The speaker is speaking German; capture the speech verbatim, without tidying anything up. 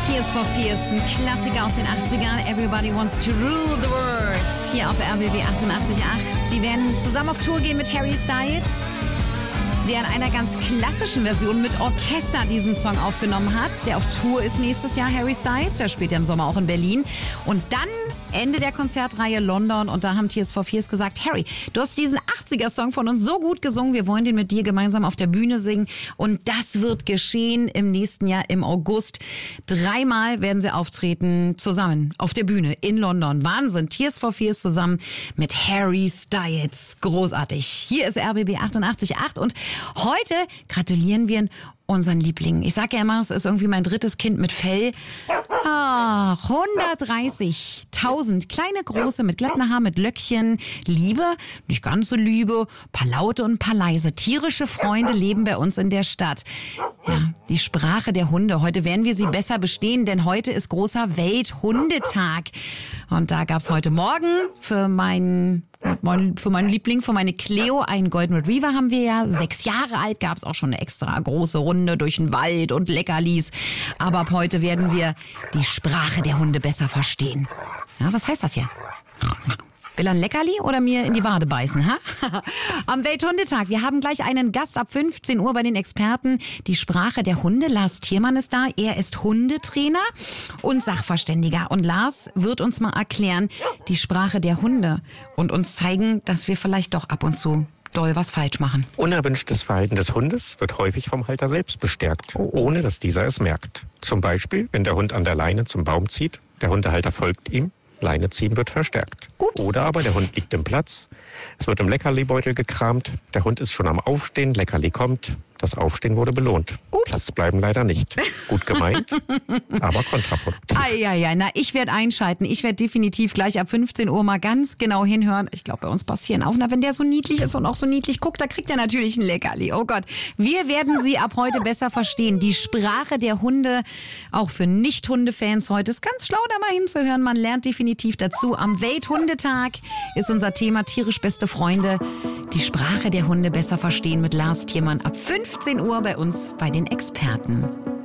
Tears for Fears, ein Klassiker aus den achtzigern. Everybody wants to rule the world. Hier auf R B B achtundachtzig Komma acht. Sie werden zusammen auf Tour gehen mit Harry Styles, der in einer ganz klassischen Version mit Orchester diesen Song aufgenommen hat. Der auf Tour ist nächstes Jahr, Harry Styles. Der spielt ja im Sommer auch in Berlin. Und dann Ende der Konzertreihe London. Und da haben Tears for Fears gesagt, Harry, du hast diesen achtziger-Song von uns so gut gesungen. Wir wollen den mit dir gemeinsam auf der Bühne singen. Und das wird geschehen im nächsten Jahr im August. Dreimal werden sie auftreten zusammen auf der Bühne in London. Wahnsinn. Tears for Fears zusammen mit Harry Styles. Großartig. Hier ist R B B achtundachtzig Komma acht und heute gratulieren wir unseren Lieblingen. Ich sage ja immer, es ist irgendwie mein drittes Kind mit Fell. Ah, hundertdreißigtausend kleine, große, mit glatten Haar, mit Löckchen. Liebe, nicht ganz so Liebe, paar laute und paar leise. Tierische Freunde leben bei uns in der Stadt. Ja, die Sprache der Hunde. Heute werden wir sie besser bestehen, denn heute ist großer Welthundetag. Und da gab's heute Morgen für meinen Für meinen Liebling, für meine Cleo, einen Golden Retriever haben wir ja. Sechs Jahre alt, gab es auch schon eine extra große Runde durch den Wald und Leckerlis. Aber ab heute werden wir die Sprache der Hunde besser verstehen. Ja, was heißt das hier? Will er ein Leckerli oder mir in die Wade beißen, ha? Am Welthundetag. Wir haben gleich einen Gast ab fünfzehn Uhr bei den Experten. Die Sprache der Hunde. Lars Thiermann ist da. Er ist Hundetrainer und Sachverständiger. Und Lars wird uns mal erklären, die Sprache der Hunde und uns zeigen, dass wir vielleicht doch ab und zu doll was falsch machen. Unerwünschtes Verhalten des Hundes wird häufig vom Halter selbst bestärkt, Oh, oh. ohne dass dieser es merkt. Zum Beispiel, wenn der Hund an der Leine zum Baum zieht, der Hundehalter folgt ihm, Leine ziehen wird verstärkt. Ups. Oder aber der Hund liegt im Platz, es wird im Leckerlibeutel gekramt, der Hund ist schon am Aufstehen, Leckerli kommt, das Aufstehen wurde belohnt. Ups. Platz bleiben leider nicht. Gut gemeint, aber kontraproduktiv. Eieiei, na, ich werde einschalten. Ich werde definitiv gleich ab fünfzehn Uhr mal ganz genau hinhören. Ich glaube, bei uns passieren auch, na, wenn der so niedlich ist und auch so niedlich guckt, da kriegt er natürlich ein Leckerli. Oh Gott, wir werden sie ab heute besser verstehen. Die Sprache der Hunde, auch für Nicht-Hunde-Fans heute, ist ganz schlau, da mal hinzuhören. Man lernt definitiv dazu. Am Welthundetag ist unser Thema tierisch beste Freunde. Die Sprache der Hunde besser verstehen mit Lars Thiermann ab fünfzehn Uhr bei uns bei den Experten.